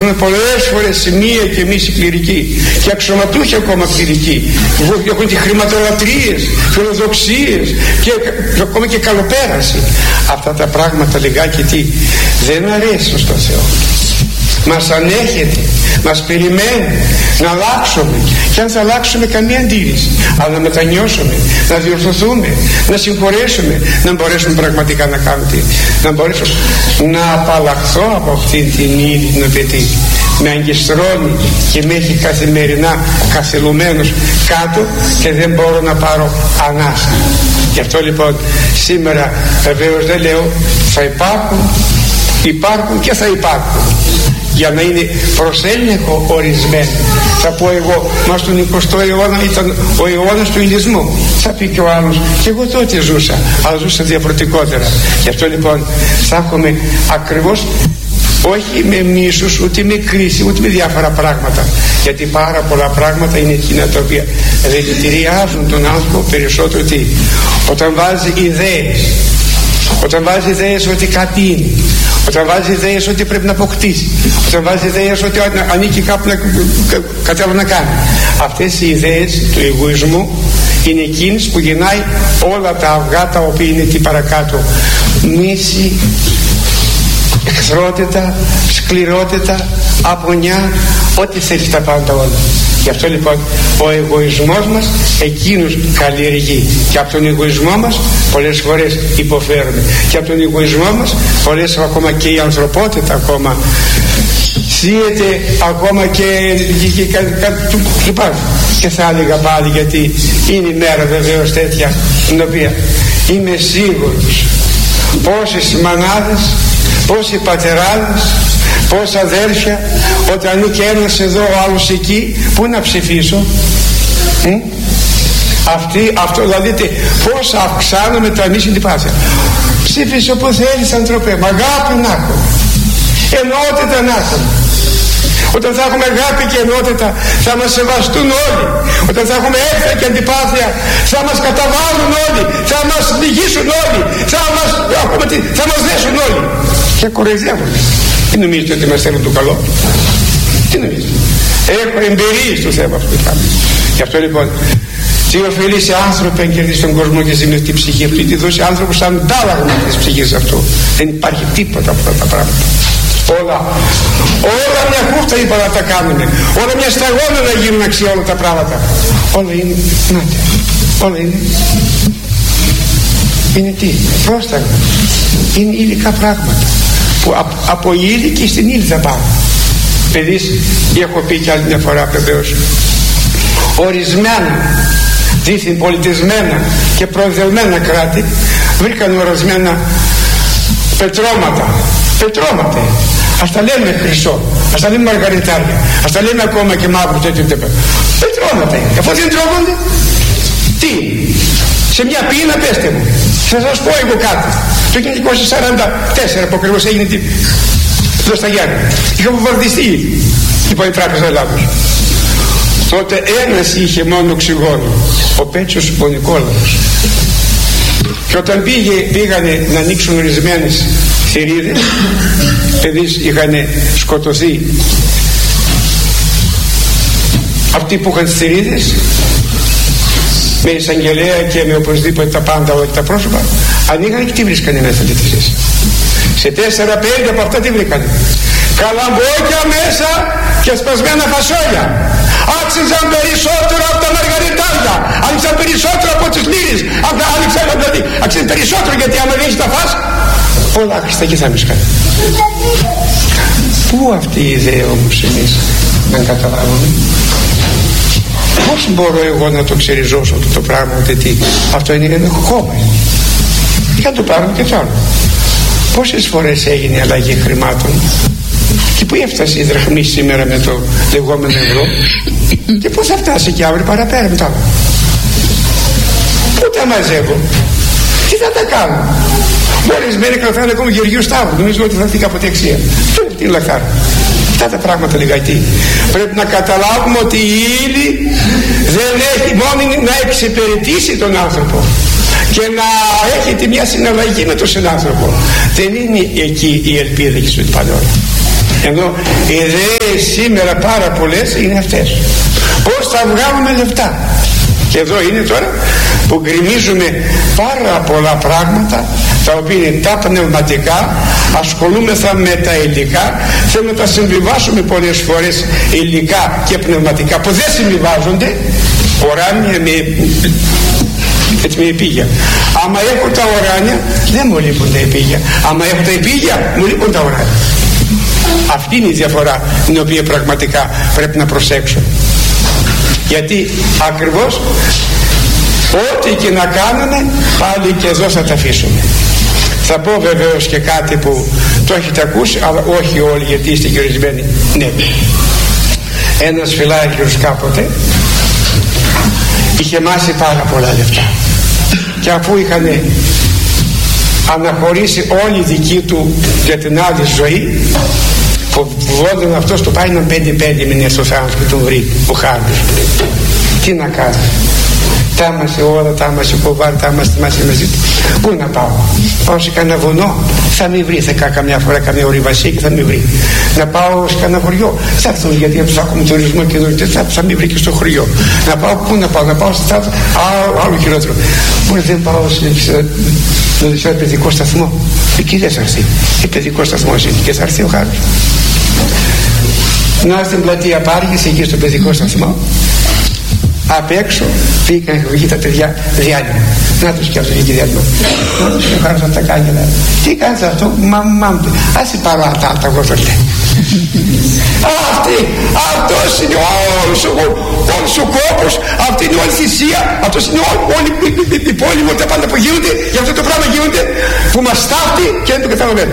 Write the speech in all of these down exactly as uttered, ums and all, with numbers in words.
έχουμε πολλές φορές σημεία και εμείς οι κληρικοί και αξιωματούχοι ακόμα κληρικοί που έχουν και χρηματολατρίες, φιλοδοξίες και ακόμα και καλοπέραση. Αυτά τα πράγματα λιγάκι τι δεν αρέσουν στον Θεό. Μας ανέχεται, μας περιμένει να αλλάξουμε, και αν θα αλλάξουμε καμία αντίρρηση, αλλά να μετανιώσουμε, να διορθωθούμε, να συγχωρέσουμε, να μπορέσουμε πραγματικά να κάνουμε, να μπορέσω να απαλλαχθώ από αυτήν την ύλη την οποία με αγκιστρώνει και με έχει καθημερινά καθυλωμένος κάτω και δεν μπορώ να πάρω ανάσα. Γι' αυτό λοιπόν σήμερα βεβαίως δεν λέω, θα υπάρχουν, υπάρχουν και θα υπάρχουν, για να είναι προς έλεγχο ορισμένο. Θα πω εγώ, μα στον εικοστό αιώνα ήταν ο αιώνας του ηλισμού. Θα πει και ο άλλος, και εγώ τότε ζούσα, αλλά ζούσα διαφορετικότερα. Γι' αυτό λοιπόν θα έχουμε ακριβώς, όχι με μίσους, ούτε με κρίση, ούτε με διάφορα πράγματα, γιατί πάρα πολλά πράγματα είναι εκείνα τα οποία δηλητηριάζουν τον άνθρωπο περισσότερο. Τι? Όταν βάζει ιδέες, όταν βάζει ιδέες ότι κάτι είναι, όταν βάζει ιδέες ότι πρέπει να αποκτήσει, όταν βάζει ιδέες ότι ανήκει κάπου να κατέβει να κάνει, αυτές οι ιδέες του εγωισμού είναι εκείνες που γεννάει όλα τα αυγά τα οποία είναι εκεί παρακάτω. Μίση, εχθρότητα, σκληρότητα, απονιά, ό,τι θέλει, τα πάντα όλα. Γι' αυτό λοιπόν ο εγωισμός μας εκείνους καλλιεργεί, και από τον εγωισμό μας πολλές φορές υποφέρουμε, και από τον εγωισμό μας πολλές ακόμα και η ανθρωπότητα ακόμα σύεται, ακόμα και, και, και, και, και θα έλεγα πάλι, γιατί είναι η μέρα βεβαίως τέτοια την οποία είμαι σίγουρος πόσες μανάδες, πόσοι πατεράδες, πόσα αδέρφια, όταν είναι και ένας εδώ ο άλλος εκεί, πού να ψηφίσω? Μ? Αυτή, αυτό δηλαδή πώς αυξάνομαι τα μη συντυπάσια. Ψήφισε όπου θέλεις ανθρωπέ, μα αγάπη να έχω, ενότητα να έχω. Όταν θα έχουμε αγάπη και ενότητα θα μας σεβαστούν όλοι. Όταν θα έχουμε έφθα και αντιπάθεια θα μας καταβάλουν όλοι, θα μας λυγίσουν όλοι, θα μας, θα μας δέσουν όλοι και κοροϊδεύουν. Τι νομίζετε ότι μας θέλουν το καλό? Τι νομίζετε? Έχω εμπειρίες στο θέμα αυτό. Γι' αυτό λοιπόν τι ωφελεί σε άνθρωπο αν κερδίσει τον κόσμο και ζημιώσει την ψυχή αυτή, τη δώσει άνθρωπο σαν αντάλλαγμα της ψυχής αυτού. Δεν υπάρχει τίποτα από αυτά τα πράγματα. Όλα, όλα μια χούφτα είπα να τα κάνουμε, όλα μια σταγόνα να γίνουν αξία όλα τα πράγματα. Όλα είναι, νάτε, όλα είναι, είναι τι, πρόσταγμα, είναι υλικά πράγματα που από, από η ύλη και στην ύλη θα πάμε. Παιδείς, έχω πει κι άλλη μια φορά βεβαίως, ορισμένα δίθεν πολιτισμένα και προοδευμένα κράτη βρήκαν ορισμένα πετρώματα, πετρώματα, ας τα λέμε χρυσό, ας τα λέμε μαργαριτάρια, ας τα λέμε ακόμα και μαύρο τέτοιο τέτοιο, πετρώματα είναι, αφού δεν τρώγονται. Τι, σε μια πείνα πέστε μου, θα σας πω εγώ κάτι. Το χίλια εννιακόσια σαράντα τέσσερα που ακριβώς έγινε εδώ στα Γιάννη, είχα βομβαρδιστεί είπα η Τράπεζα Ελλάδος. Τότε ένας είχε μόνο οξυγόνο, ο Πέτσος ο Νικόλαος, και όταν πήγε, πήγανε να ανοίξουν ορισμένες θηρίδες, παιδείς είχαν σκοτωθεί αυτοί που είχαν τις θηρίδες με εισαγγελέα και με οπωσδήποτε τα πάντα όλα τα πρόσωπα, ανοίγανε και τι βρίσκανε μέσα τις. Σε τέσσερα πέντε από αυτά τι βρήκανε? Καλαμπόκια μέσα και σπασμένα φασόλια. Άξιζαν περισσότερο από τα μαργαριτάρια, άνοιξαν περισσότερο από τις λίρες, άνοιξαν δηλαδή, άξιζαν περισσότερο, γιατί άμα δεν έχεις τα φας όλα άχρηστα και θα μισκάνε. Πού αυτή η ιδέα όμως εμείς να καταλάβουμε? Πώς μπορώ εγώ να το ξεριζώσω αυτό το πράγμα, ότι τι, αυτό είναι ένα κόμμα, για το πάρουμε και το άλλο. Πόσες φορές έγινε η αλλαγή χρημάτων και πού έφτασε η δραχμή σήμερα με το λεγόμενο ευρώ και πού θα φτάσει και αύριο παραπέρα μετά? Πού τα μαζεύω, τι θα τα κάνω? Ορισμένοι κρατάνε ακόμα Γεωργίου Σταύρου, νομίζω ότι θα έρθει κάποτε αξία. Τι είναι λαχτάρα? Αυτά τα πράγματα λιγάκι πρέπει να καταλάβουμε, ότι η ύλη δεν έχει μόνο να εξυπηρετήσει τον άνθρωπο και να έχετε μια συναλλαγή με τον συνάνθρωπο. Δεν είναι εκεί η ελπίδα και στο πανόρα. Ενώ ιδέες ιδέες σήμερα πάρα πολλές είναι αυτές. Πώς θα βγάλουμε λεφτά. Και εδώ είναι τώρα που γκριμίζουμε πάρα πολλά πράγματα, τα οποία είναι τα πνευματικά, ασχολούμεθα με τα υλικά, θέλουμε να τα συμβιβάσουμε πολλές φορές υλικά και πνευματικά που δεν συμβιβάζονται, οράνια με, έτσι, με επίγεια. Άμα έχω τα οράνια δεν μου λείπουν τα επίγεια, άμα έχω τα επίγεια μου λείπουν τα οράνια. Αυτή είναι η διαφορά την οποία πραγματικά πρέπει να προσέξω, γιατί ακριβώς ό,τι και να κάνουμε πάλι και εδώ θα τα αφήσουμε. Θα πω βεβαίως και κάτι που το έχετε ακούσει, αλλά όχι όλοι, γιατί είστε γυρισμένοι. Ναι, ένας φιλάρχιος κάποτε είχε μάσει πάρα πολλά λεφτά, και αφού είχαν αναχωρήσει όλη η δική του για την άλλη ζωή, φοβόταν αυτός το πάει να πέντε πέντε μηνές στο θάνατο και τον βρει ο Χάρης. Τι να κάνει, τα άμασε όλα, τα άμασε κοβάρ, τα άμασε μαζί του. Πού να πάω, πάω σε κανένα βουνό, θα με βρει, θα κάνω καμιά φορά καμιά ορειβασία και θα με βρει. Να πάω σε κανένα χωριό, θα έρθουν, γιατί από τους άκουμε τουρισμό και δωρητές, θα, θα με βρει και στο χωριό. Να πάω, πού να πάω, να πάω στη θάλασσα, άλλο, άλλο χειρότερο. Πού δεν πάω σε, σε ένα παιδικό σταθμό, εκεί δεν θα έρθει. Η παιδικό σταθμό είναι και θα έρθει ο Χάρης. Να στην πλατεία Πάργης, εκεί στο παιδικό σταθμό, απ' έξω πήγαν και βγήκε τα παιδιά διάλειμμα. Να τους και αυτό βγήκε διάλειμμα. Να τους και ο Χάρης να τα κάνει. Τι κάνεις αυτό, μα μα ας η παράτα τα γόζολε. Αυτή, αυτός είναι όλος ο κόπος, αυτή είναι όλη η θυσία, αυτός είναι όλη η πόλη μου, τα πάντα που γίνονται, για αυτό το πράγμα γίνονται, που μας ταύτει και δεν το καταλαβαίνουμε.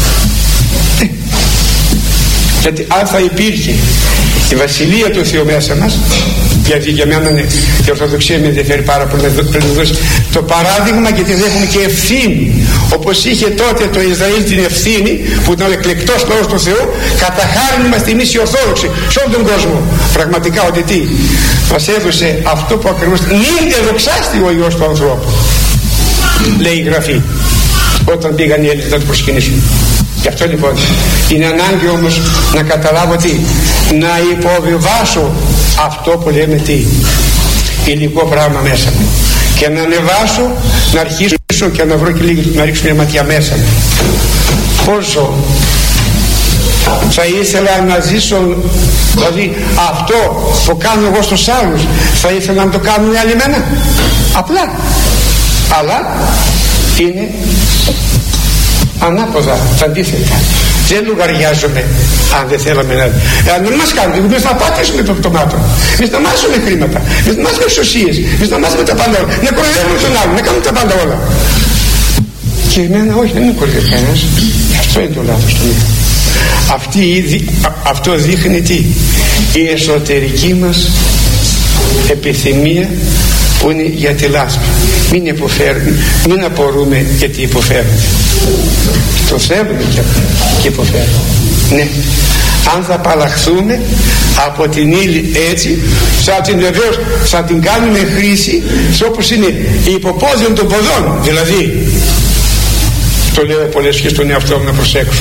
Γιατί αν θα υπήρχε η Βασιλεία του Θεού μέσα μας, γιατί για μένα είναι, η Ορθοδοξία με ενδιαφέρει πάρα πολύ να δώσει το παράδειγμα, γιατί δεν έχουμε και ευθύνη όπως είχε τότε το Ισραήλ την ευθύνη που ήταν ο εκλεκτός λαός του Θεού. Κατά χάρη είμαστε εμείς οι Ορθόδοξοι σε όλον τον κόσμο, πραγματικά, ότι τι μας έδωσε αυτό που ακριβώς νύχτε δοξάστη ο Υιός του ανθρώπου, λέει η Γραφή, όταν πήγαν οι Έλληνες να του προσκυνήσουν. Γι' αυτό λοιπόν είναι ανάγκη όμως να καταλάβω τι, να υποβιβάσω αυτό που λέμε τι, υλικό πράγμα μέσα μου, και να ανεβάσω, να αρχίσω και να βρω και λίγο, να ρίξω μια ματιά μέσα μου. Πώς ζω, θα ήθελα να ζήσω, δηλαδή αυτό που κάνω εγώ στους άλλους θα ήθελα να το κάνουν οι άλλοι μένα, απλά, αλλά είναι ανάποδα, τα αντίθετα. Δεν λογαριάζομαι αν δεν θέλαμε να... Αν δεν μας κάνουμε, εμείς να πατήσουμε το πτωμάτων, εμείς να μάζουμε χρήματα, εμείς να μάζουμε εξουσίες, εμείς να μάζουμε τα πάντα όλα, να κοροϊδεύουμε τον άλλον, να κάνουμε τα πάντα όλα. Και εμένα όχι, δεν είναι κοροϊδεύει κανένας. Αυτό είναι το λάθος του μύθου. Αυτή, αυτό δείχνει τι, η εσωτερική μας επιθυμία που είναι για τη λάσπη. Μην υποφέρουμε, μην απορούμε γιατί υποφέρουμε. Το θέλουμε και, και υποφέρουμε. Ναι, αν θα απαλλαχθούμε από την ύλη έτσι, θα την βεβαίως θα την κάνουμε χρήση όπως είναι η υποπόδιο των ποδών. Δηλαδή, το λέω πολλές φορές στον εαυτό μου να προσέξω,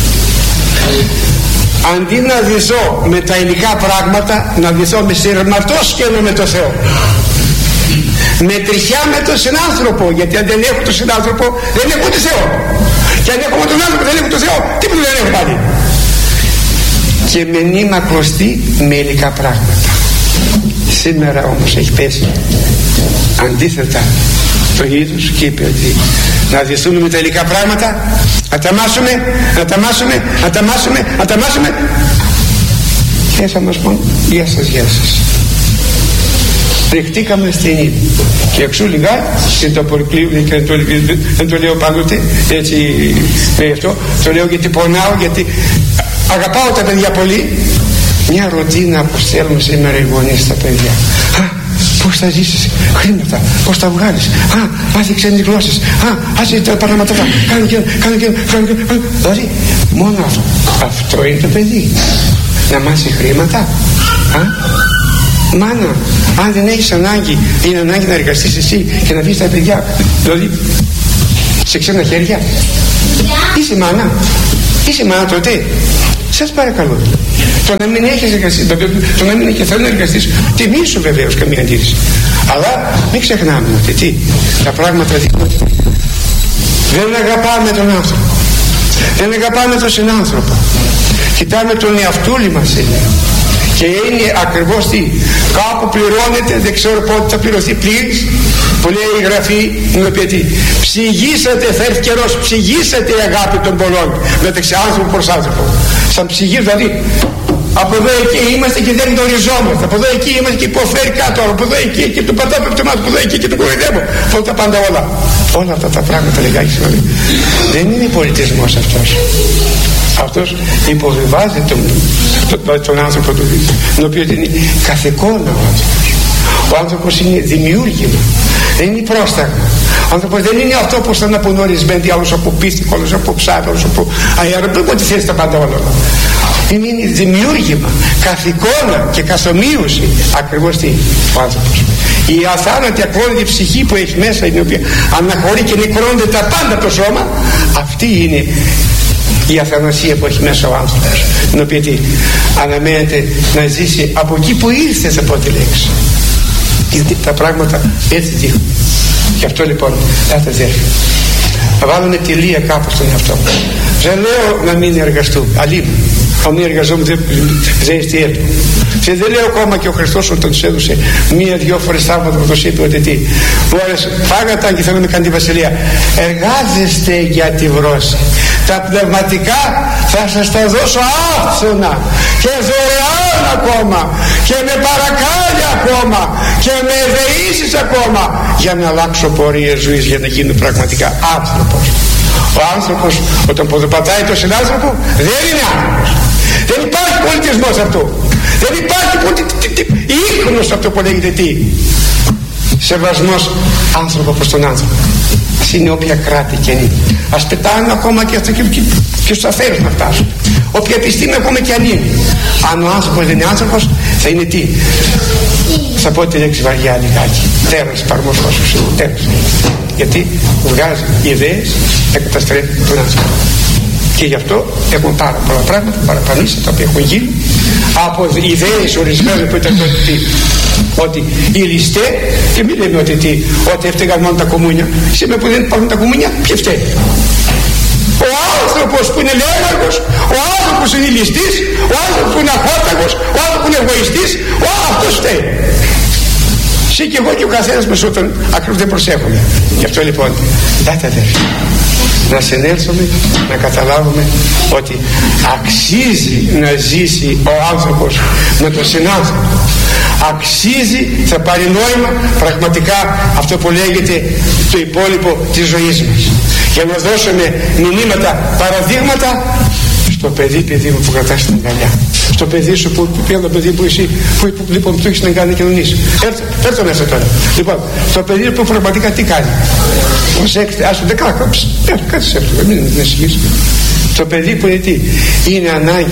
αντί να δεηθώ με τα υλικά πράγματα, να δεηθώ με σειρματόσκελο με το Θεό, με τριχιά με τον συνάνθρωπο, γιατί αν δεν έχω τον συνάνθρωπο δεν έχω ούτε Θεό, και αν έχω τον άνθρωπο δεν έχω τον Θεό, τίποτα δεν έχω πάλι. Και με νήμα κλωστή με υλικά πράγματα. Σήμερα όμως έχει πέσει αντίθετα το είδος και είπε ότι να δεηθούμε με τα υλικά πράγματα, να τα μάσουμε, να τα μάσουμε, να τα μάσουμε, να τα μάσουμε, και θα μας πούν γεια σας, γεια σας. Δεχτήκαμε στην ίδια. Και εξού λιγά και το αποκλείω, και δεν το, δεν το λέω πάντοτε έτσι με αυτό, το λέω γιατί πονάω, γιατί αγαπάω τα παιδιά πολύ. Μια ρωτίνα που στέλνουν σήμερα οι γονείς στα παιδιά. Α, πώς θα ζήσεις, χρήματα, πώς θα βγάλεις, α, μάθει ξένες γλώσσες, α, άσε τα παραματικά, κάνε και κάνε και κάνε και δηλαδή μόνο αυτό, αυτό είναι το παιδί, να μάθει χρήματα. Α, μάνα, αν δεν έχεις ανάγκη, είναι ανάγκη να εργαστείς εσύ και να βρεις τα παιδιά, δηλαδή σε ξένα χέρια. Είσαι μάνα, είσαι μάνα τότε, Σας παρακαλώ. Το να μην έχεις εργαστεί, το, το να μην έχεις θέλω να εργαστείς, τιμήσου βεβαίως, καμία αντίρρηση. Αλλά μην ξεχνάμε ότι τι, τα πράγματα δείχνουν ότι δεν αγαπάμε τον άνθρωπο, δεν αγαπάμε τον συνάνθρωπο, κοιτάμε τον εαυτούλη μας είναι. Και είναι ακριβώς τι, κάπου πληρώνεται, δεν ξέρω πότε θα πληρωθεί πλήρης, που λέει η Γραφή, την οποία τι, ψυγίσατε, θα έρθει καιρός, ψυγίσατε η αγάπη των πολλών μεταξύ άνθρωπο προς άνθρωπο. Σαν ψυγείο, δηλαδή από εδώ εκεί είμαστε και δεν γνωριζόμαστε, από εδώ εκεί είμαστε και υποφέρει κάτω, από εδώ εκεί και το πατάω από το μάτι, από εδώ εκεί και το κοροϊδεύω, από τα πάντα όλα. Όλα αυτά τα πράγματα λεγάκι σημαίνει. Δεν είναι πολιτισμός αυτός. Αυτός υποβιβάζει τον, τον, τον άνθρωπο του, τον οποίο είναι καθηκόν ο άνθρωπος. Ο άνθρωπος είναι δημιούργημα, δεν είναι πρόσταγμα. Ο άνθρωπος δεν είναι αυτό που θα πούν ορισμένοι, άλλος από πίστικο, άλλος από ψάβη, άλλος από αέρα, δεν μπορεί να θέσει τα πάντα όλα. Είναι, είναι δημιούργημα, καθηκόνα και καθομοίωση ακριβώς τι, ο άνθρωπος. Η αθάνατη ακρόνητη ψυχή που έχει μέσα, η οποία αναχωρεί και νεκρώνεται τα πάντα το σώμα, αυτή είναι η αθανασία που έχει μέσα ο άνθρωπος, την οποία τι, αναμένεται να ζήσει από εκεί που ήρθε από τη λέξη. Γιατί τα πράγματα έτσι δείχνουν. Γι' αυτό λοιπόν, κάθε αδέρφοι, θα βάλουμε τελεία κάπου στον εαυτό μου. Δεν λέω να μην εργαστούμε, αλλήμου. Αν μην εργαζόμαστε δεν είστε έτοιμοι. Και δεν λέω ακόμα και ο Χριστός όταν τους έδωσε μία-δυο φορές θαύματα που τους είπε ότι τι, μου άρεσε, φάγατα και θέλω να κάνει τη βασιλεία. Εργάζεστε για τη βρώση. Τα πνευματικά θα σας τα δώσω άφθονα και δωρεάν ακόμα και με παρακάλια ακόμα και με δεήσεις ακόμα, για να αλλάξω πορείες ζωής, για να γίνω πραγματικά άνθρωπος. Ο άνθρωπος όταν ποδοπατάει τον συνάνθρωπο δεν είναι άνθρωπος. Δεν υπάρχει πολιτισμός αυτό. Δεν υπάρχει ίχνος αυτό που λέγεται τι, σεβασμός άνθρωπο προς τον άνθρωπο. Ας είναι όποια κράτη και είναι. Ας πετάνε ακόμα και αυτό και, και, και στους αφαίρους να φτάσουν. Όποια επιστήμη ακόμα και αν είναι. Αν ο άνθρωπος δεν είναι άνθρωπος, θα είναι τι. Θα πω τη λέξη βαριά λιγάκι. Τέρας, παρμοσχός, τέρας. Γιατί βγάζει ιδέες και καταστρέφει τον άνθρωπο. Και γι' αυτό έχουμε πάρα πολλά πράγματα παραπανήσει τα οποία έχουν γίνει από ιδέες ορισμένες που ήταν ότι, ότι οι ληστέ, και μην λέμε ότι, τι, ότι έφταιγαν μόνο τα κομμούνια. Σήμερα που δεν υπάρχουν τα κομμούνια, ποιοι φταίει? Ο άνθρωπος που είναι λέγαργος, ο άνθρωπος που είναι ληστής, ο άνθρωπος που είναι αχόρταγος, ο άνθρωπος που είναι εγωιστής, ο αυτός φταίει. Εσύ και εγώ και ο καθένας μας όταν ακριβώς δεν προσέχουμε. Γι' αυτό λοιπόν, δάτε αδέρφοι, να συνέλθουμε, να καταλάβουμε ότι αξίζει να ζήσει ο άνθρωπος με τον συνάνθρωπο. Αξίζει, θα πάρει νόημα πραγματικά αυτό που λέγεται το υπόλοιπο της ζωής μας. Για να δώσουμε μηνύματα, παραδείγματα στο παιδί, παιδί μου που κρατάς την αγκαλιά. Στο παιδί σου που πήγα το παιδί που εσύ που, που λοιπόν του έχεις να κάνει να κοινωνήσει. Έρθω μέσα τώρα. Λοιπόν, το παιδί που πραγματικά τι κάνει? Προσέξτε, άσου δεκάκα, κάτι σε αυτό, μην την εσυγείς. Το παιδί που είναι τι? Είναι ανάγκη.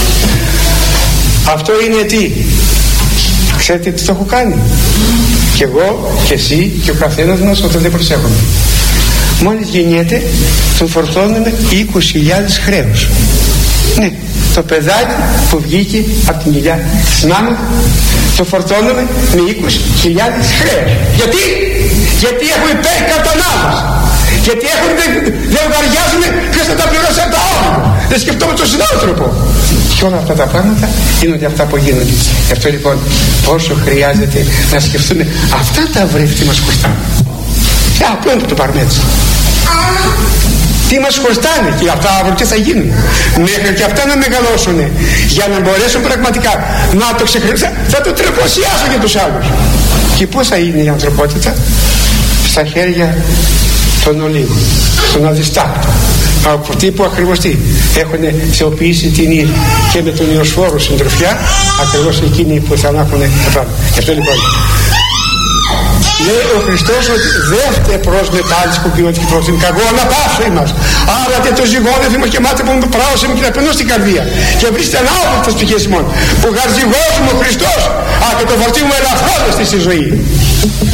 Αυτό είναι τι? Ξέρετε τι το έχω κάνει? Και εγώ και εσύ και ο καθένας μας όταν δεν προσέχουμε. Μόλις γεννιέται τον φορτώνουμε είκοσι χιλιάδες χρέους. Ναι, το παιδάκι που βγήκε από την κοιλιά της μάμας το φορτώνουμε με είκοσι χιλιάδες χρέους. Γιατί? Γιατί έχουμε πέσει κατά μας. Γιατί έχουμε, δεν, δεν βαριάζουμε ποιος θα τα πληρώσει από τα όρια. Δεν σκεφτόμαστε τον συνάνθρωπο. Και όλα αυτά τα πράγματα γίνονται αυτά που γίνονται. Γι' αυτό λοιπόν πόσο χρειάζεται να σκεφτούμε αυτά τα βρέφη μας χρωστάνε. Και απλό είναι το πάρουμε έτσι. Τι μας χρωστάνε και αυτά αύριο τι θα γίνουν. Μέχρι και αυτά να μεγαλώσουν για να μπορέσουν πραγματικά να το ξεχρεώσουν. Θα το τρεποσιάσουν για τους άλλους. Και πώς θα είναι η ανθρωπότητα? Στα χέρια των ολίγων, των αδιστάκτων, από αυτοί που ακριβώς τι έχουν θεοποιήσει την ύλη και με τον Ιωσφόρο συντροφιά, ακριβώς εκείνοι που θα ανάχουν τα πράγματα. Γι' αυτό λοιπόν λέει ο Χριστός ότι δεύτε προς μετάλλης που ποιότητα και προς την καγό αναπαύσω ημάς. Άρα και το ζυγόνευ ημάς και μάτε που μου πράωσε μου και να πενώ στην καρδία και βρίσκεται ανάπαυτες πτυχές ημών που γαρζυγώσουμε ο Χριστός, α, και το φορτί μου ελαφρώνεστε στη ζωή.